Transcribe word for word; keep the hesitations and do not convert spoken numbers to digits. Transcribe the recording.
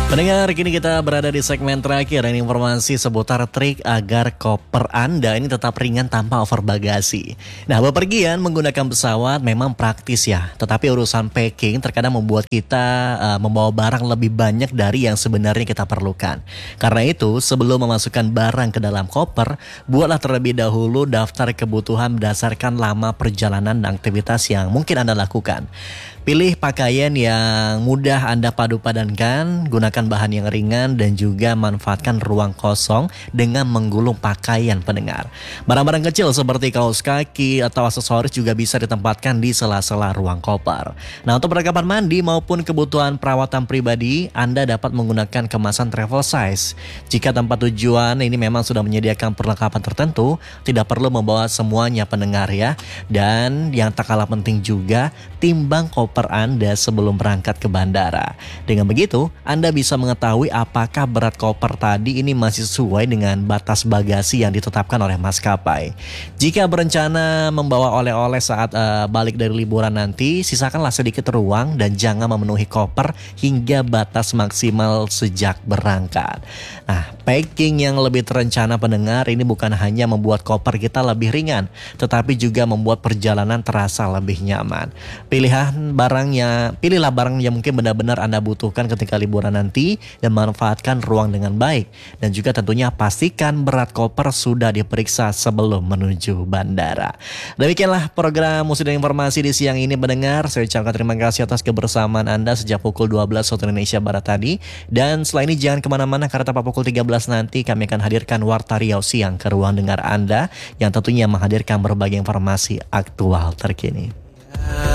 Pendengar, kini kita berada di segmen terakhir dan informasi seputar trik agar koper Anda ini tetap ringan tanpa over bagasi. Nah, bepergian menggunakan pesawat memang praktis ya, tetapi urusan packing terkadang membuat kita uh, membawa barang lebih banyak dari yang sebenarnya kita perlukan. Karena itu, sebelum memasukkan barang ke dalam koper, buatlah terlebih dahulu daftar kebutuhan berdasarkan lama perjalanan dan aktivitas yang mungkin Anda lakukan. Pilih pakaian yang mudah Anda padu-padankan, gunakan bahan yang ringan dan juga manfaatkan ruang kosong dengan menggulung pakaian pendengar. Barang-barang kecil seperti kaos kaki atau aksesoris juga bisa ditempatkan di sela-sela ruang koper. Nah, untuk perlengkapan mandi maupun kebutuhan perawatan pribadi, Anda dapat menggunakan kemasan travel size. Jika tempat tujuan ini memang sudah menyediakan perlengkapan tertentu, tidak perlu membawa semuanya pendengar ya. Dan yang tak kalah penting juga, timbang koper Anda sebelum berangkat ke bandara. Dengan begitu, Anda bisa mengetahui apakah berat koper tadi ini masih sesuai dengan batas bagasi yang ditetapkan oleh maskapai. Jika berencana membawa oleh-oleh saat uh, balik dari liburan nanti, sisakanlah sedikit ruang dan jangan memenuhi koper hingga batas maksimal sejak berangkat. Nah, packing yang lebih terencana pendengar ini bukan hanya membuat koper kita lebih ringan, tetapi juga membuat perjalanan terasa lebih nyaman. Pilihan barangnya, pilihlah barang yang mungkin benar-benar Anda butuhkan ketika liburan nanti dan manfaatkan ruang dengan baik. Dan juga tentunya pastikan berat koper sudah diperiksa sebelum menuju bandara. Demikianlah program Musik dan Informasi di siang ini pendengar. Saya ucapkan terima kasih atas kebersamaan Anda sejak pukul dua belas waktu Indonesia Barat tadi. Dan setelah ini jangan kemana-mana karena tepat pukul tiga belas nanti kami akan hadirkan Warta Riau Siang ke ruang dengar Anda yang tentunya menghadirkan berbagai informasi aktual terkini.